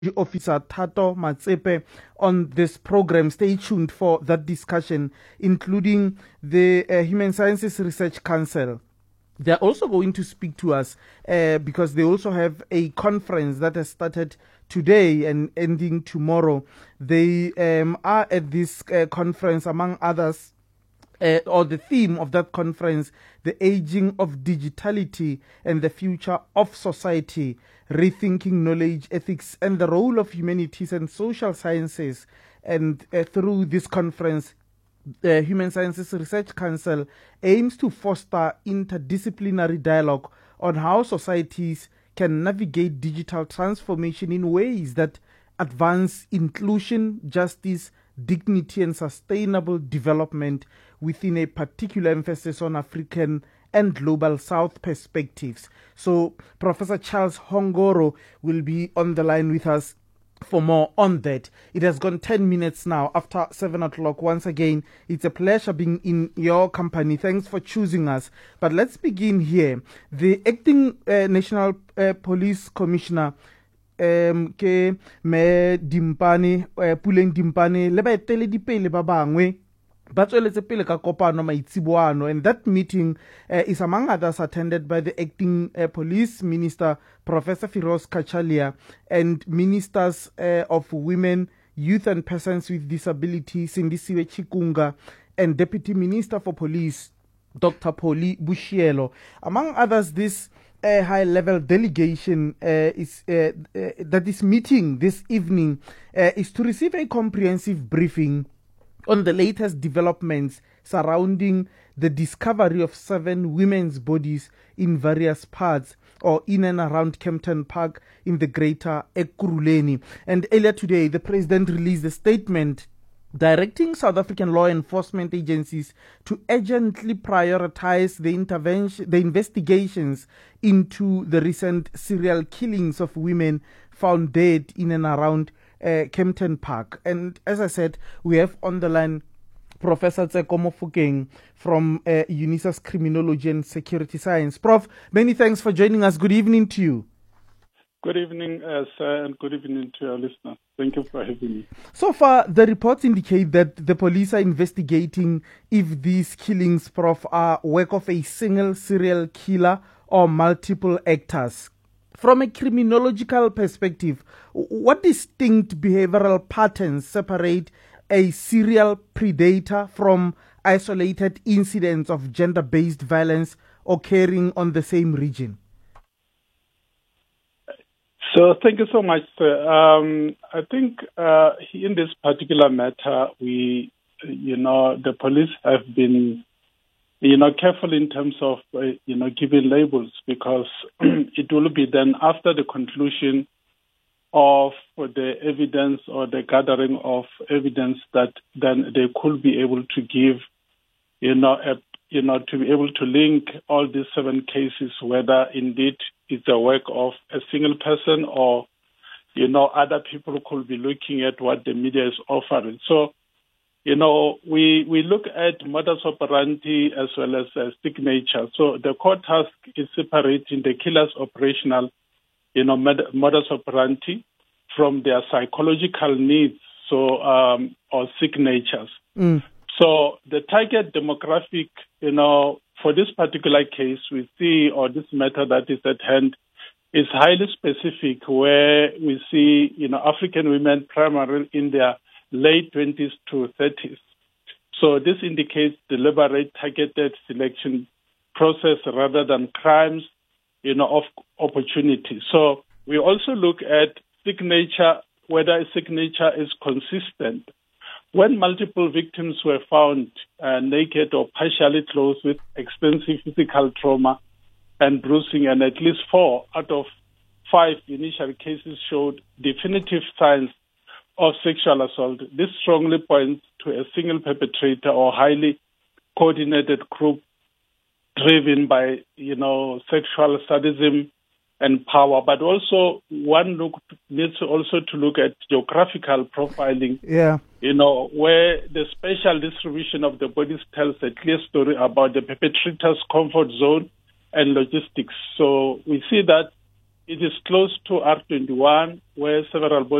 Officer Thato Matsepe on this program. Stay tuned for that discussion, including the Human Sciences Research Council. They're also going to speak to us because they also have a conference that has started today and ending tomorrow. They are at this conference, among others, or the theme of that conference, the aging of digitality and the future of society, rethinking knowledge, ethics, and the role of humanities and social sciences. And through this conference, the Human Sciences Research Council aims to foster interdisciplinary dialogue on how societies can navigate digital transformation in ways that advance inclusion, justice, dignity, and sustainable development, within a particular emphasis on African and global South perspectives. So Professor Charles Hongoro will be on the line with us for more on that. It has gone 10 minutes now after 7 o'clock. Once again, it's a pleasure being in your company. Thanks for choosing us. But let's begin here. The acting National Police Commissioner, ke me Dimpane, Puleng Dimpane, le baeteledipele ba bangwe ba tsweletse pele ka kopano maitsiboano, and that meeting is among others attended by the acting police minister, Professor Firoz Kachalia, and ministers of women, youth and persons with disabilities, Sindisiwe Chikunga, and deputy minister for police, Dr. Poli Bushielo. Among others, this high-level delegation that is meeting this evening is to receive a comprehensive briefing on the latest developments surrounding the discovery of 7 women's bodies in various parts or in and around Kempton Park in the greater Ekurhuleni. And earlier today, the president released a statement directing South African law enforcement agencies to urgently prioritize the investigations into the recent serial killings of women found dead in and around Kempton Park. And as I said, we have on the line Professor Tseko Mofokeng from UNISA's Criminology and Security Science. Prof, many thanks for joining us. Good evening to you. Good evening, sir, and good evening to our listeners. Thank you for having me. So far, the reports indicate that the police are investigating if these killings, Prof, are work of a single serial killer or multiple actors. From a criminological perspective, what distinct behavioral patterns separate a serial predator from isolated incidents of gender-based violence occurring on the same region? So thank you so much, sir. I think in this particular matter, the police have been careful in terms of, giving labels, because it will be then after the conclusion of the evidence or the gathering of evidence that then they could be able to give, to be able to link all these 7 cases, whether indeed it's a work of a single person or, other people could be looking at what the media is offering. So, we look at modus operandi as well as signature. So the core task is separating the killer's operational, modus operandi from their psychological needs, or signatures. So the target demographic, for this particular case we see, or this matter that is at hand, is highly specific, where we see, African women primarily in their late 20s to 30s. So this indicates deliberate, targeted selection process rather than crimes, of opportunity. So we also look at signature, whether a signature is consistent. When multiple victims were found naked or partially clothed with extensive physical trauma and bruising, and at least 4 out of 5 initial cases showed definitive signs of sexual assault, this strongly points to a single perpetrator or highly coordinated group driven by, sexual sadism and power. But also, one needs also to look at geographical profiling, where the spatial distribution of the bodies tells a clear story about the perpetrator's comfort zone and logistics. So we see that, It is close to R21, where several